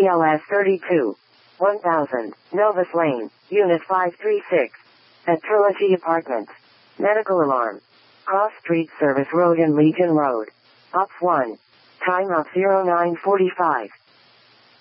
BLS 32. 1000, Novus Lane, Unit 536. At Trilogy Apartments. Medical alarm. Cross Street Service Road and Legion Road. Op 1. Time of 0945.